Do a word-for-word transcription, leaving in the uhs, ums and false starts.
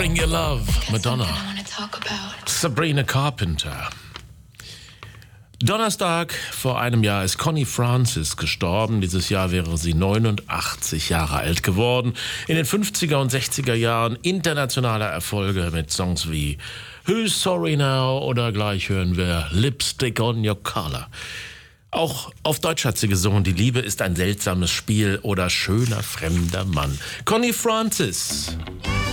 Bring Your Love, Madonna. Sabrina Carpenter. Donnerstag vor einem Jahr ist Connie Francis gestorben. Dieses Jahr wäre sie neunundachtzig Jahre alt geworden. In den fünfziger und sechziger Jahren internationaler Erfolge mit Songs wie Who's Sorry Now oder gleich hören wir Lipstick on Your Collar. Auch auf Deutsch hat sie gesungen, die Liebe ist ein seltsames Spiel oder schöner fremder Mann. Connie Francis.